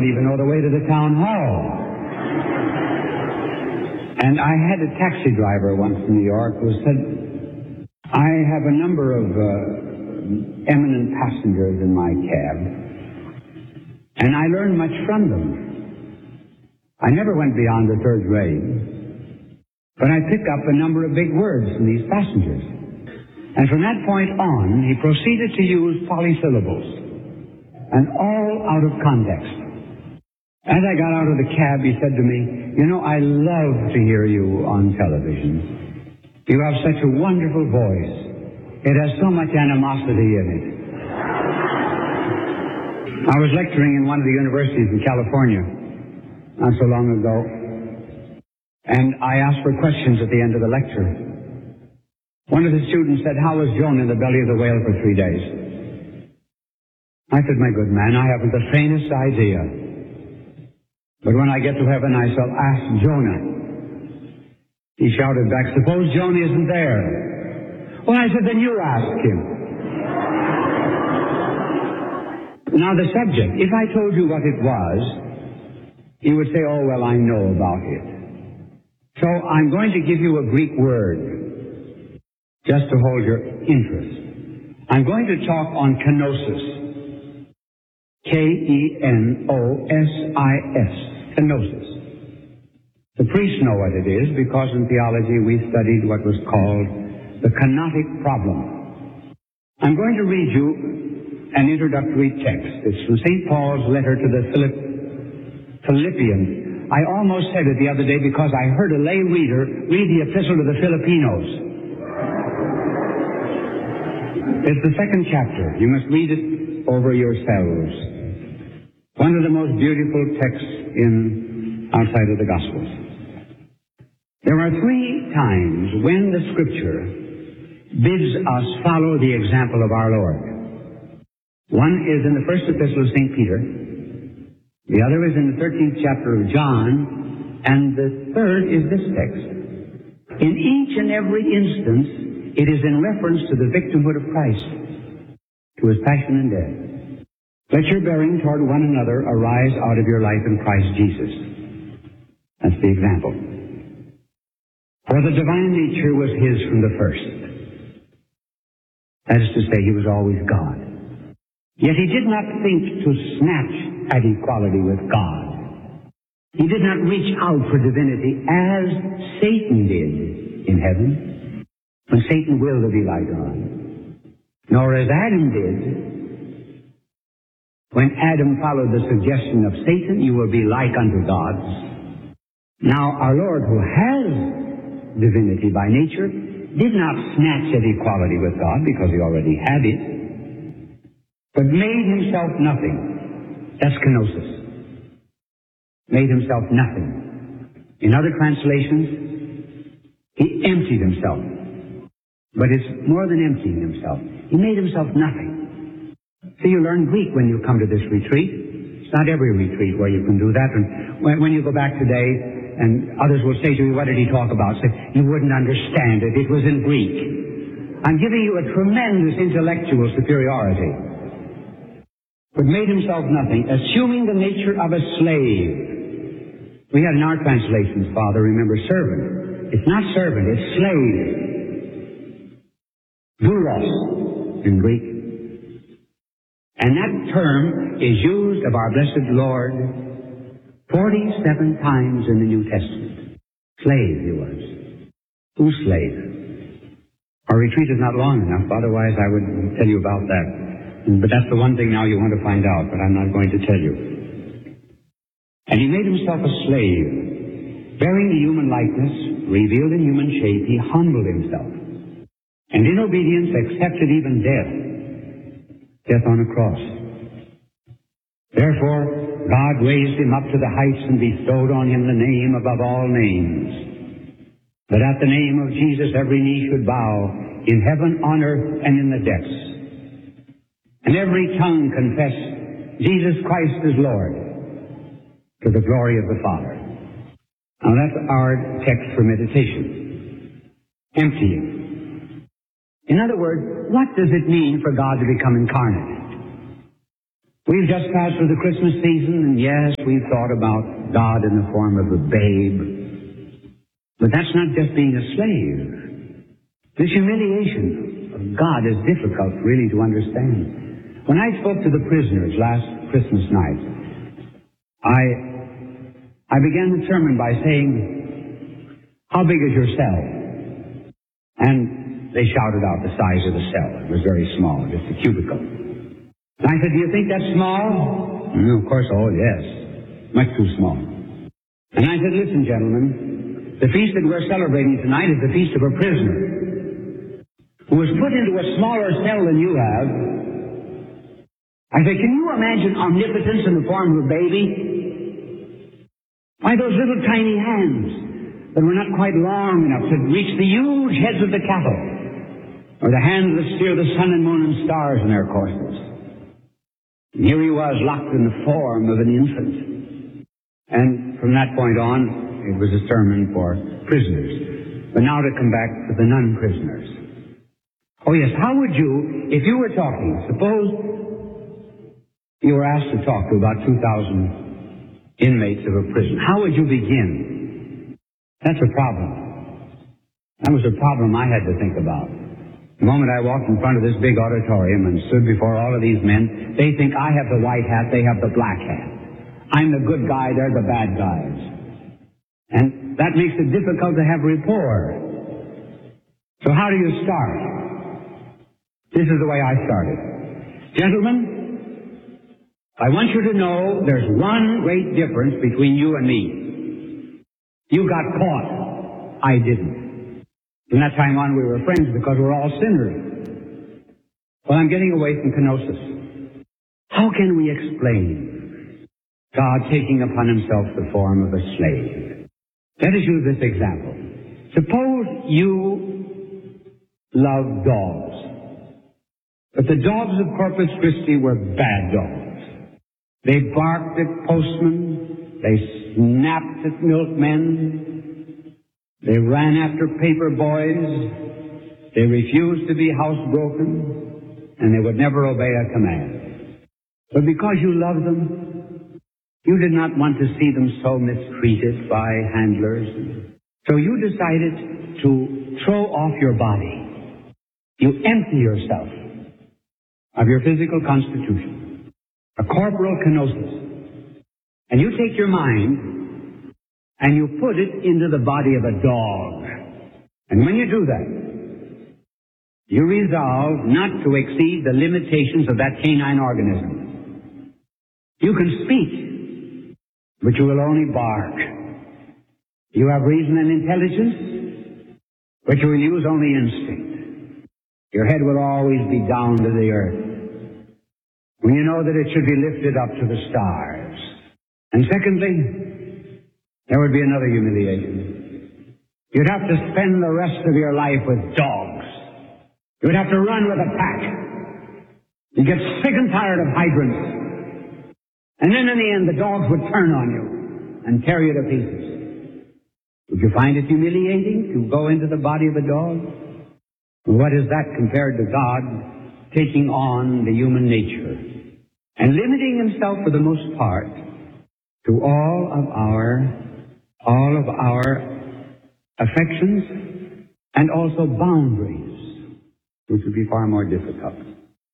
even know the way to the town hall. And I had a taxi driver once in New York who said, I have a number of eminent passengers in my cab, and I learn much from them. I never went beyond the third grade, but I pick up a number of big words from these passengers. And from that point on, he proceeded to use polysyllables, and all out of context. As I got out of the cab, he said to me, you know, I love to hear you on television. You have such a wonderful voice. It has so much animosity in it. I was lecturing in one of the universities in California not so long ago, and I asked for questions at the end of the lecture. One of the students said, how was Jonah in the belly of the whale for 3 days? I said, my good man, I haven't the faintest idea. But when I get to heaven, I shall ask Jonah. He shouted back, suppose Jonah isn't there. Well, I said, then you ask him. Now the subject, if I told you what it was, you would say, oh, well, I know about it. So I'm going to give you a Greek word, just to hold your interest. I'm going to talk on kenosis. Kenosis. Kenosis. The priests know what it is because in theology we studied what was called the kenotic problem. I'm going to read you an introductory text. It's from St. Paul's letter to the Philippians. I almost said it the other day because I heard a lay reader read the epistle to the Filipinos. It's the second chapter. You must read it over yourselves. One of the most beautiful texts outside of the Gospels. There are 3 times when the Scripture bids us follow the example of our Lord. One is in the first epistle of St. Peter. The other is in the 13th chapter of John. And the third is this text. In each and every instance, it is in reference to the victimhood of Christ, to his passion and death. Let your bearing toward one another arise out of your life in Christ Jesus. That's the example. For the divine nature was his from the first. That is to say, he was always God. Yet he did not think to snatch at equality with God. He did not reach out for divinity as Satan did in heaven, when Satan willed to be like God. Nor as Adam did. When Adam followed the suggestion of Satan, you will be like unto gods. Now, our Lord, who has divinity by nature, did not snatch at equality with God because he already had it, but made himself nothing. That's kenosis. Made himself nothing. In other translations, he emptied himself. But it's more than emptying himself. He made himself nothing. So you learn Greek when you come to this retreat. It's not every retreat where you can do that. And when you go back today, and others will say to you, what did he talk about? Say, you wouldn't understand it. It was in Greek. I'm giving you a tremendous intellectual superiority. But made himself nothing, assuming the nature of a slave. We had in our translations, Father, remember, servant. It's not servant, it's slave. Doulos in Greek. And that term is used of our blessed Lord 47 times in the New Testament. Slave he was. Who's slave? Our retreat is not long enough, otherwise I would tell you about that. But that's the one thing now you want to find out, but I'm not going to tell you. And he made himself a slave. Bearing the human likeness, revealed in human shape, he humbled himself. And in obedience accepted even death on a cross. Therefore, God raised him up to the heights and bestowed on him the name above all names, that at the name of Jesus every knee should bow, in heaven, on earth, and in the depths, and every tongue confess Jesus Christ is Lord, to the glory of the Father. Now that's our text for meditation. Emptying. In other words, what does it mean for God to become incarnate? We've just passed through the Christmas season, and yes, we've thought about God in the form of a babe. But that's not just being a slave. This humiliation of God is difficult really to understand. When I spoke to the prisoners last Christmas night, I began the sermon by saying, "How big is your cell?" And they shouted out the size of the cell. It was very small, just a cubicle. And I said, "Do you think that's small?" And of course, oh yes, much too small. And I said, "Listen, gentlemen, the feast that we're celebrating tonight is the feast of a prisoner who was put into a smaller cell than you have." I said, "Can you imagine omnipotence in the form of a baby? Why, those little tiny hands that were not quite long enough to reach the huge heads of the cattle, or the hands that steer the sun and moon and stars in their courses. And here he was, locked in the form of an infant." And from that point on, it was a sermon for prisoners. But now to come back to the non-prisoners. Oh yes, how would you, if you were talking, suppose you were asked to talk to about 2,000 inmates of a prison, how would you begin? That's a problem. That was a problem I had to think about. The moment I walked in front of this big auditorium and stood before all of these men, they think I have the white hat, they have the black hat. I'm the good guy, they're the bad guys. And that makes it difficult to have rapport. So how do you start? This is the way I started. "Gentlemen, I want you to know there's one great difference between you and me. You got caught. I didn't. From that time on, we were friends because we're all sinners. Well, I'm getting away from kenosis. How can we explain God taking upon himself the form of a slave? Let us use this example. Suppose you love dogs, but the dogs of Corpus Christi were bad dogs. They barked at postmen. They snapped at milkmen. They ran after paper boys. They refused to be housebroken. And they would never obey a command. But because you loved them, you did not want to see them so mistreated by handlers. So you decided to throw off your body. You empty yourself of your physical constitution. A corporal kenosis. And you take your mind and you put it into the body of a dog. And when you do that, you resolve not to exceed the limitations of that canine organism. You can speak, but you will only bark. You have reason and intelligence, but you will use only instinct. Your head will always be down to the earth, when you know that it should be lifted up to the stars. And secondly, there would be another humiliation. You'd have to spend the rest of your life with dogs. You'd have to run with a pack. You'd get sick and tired of hydrants. And then in the end, the dogs would turn on you and tear you to pieces. Would you find it humiliating to go into the body of a dog? What is that compared to God taking on the human nature and limiting himself for the most part to all of our affections and also boundaries, which would be far more difficult.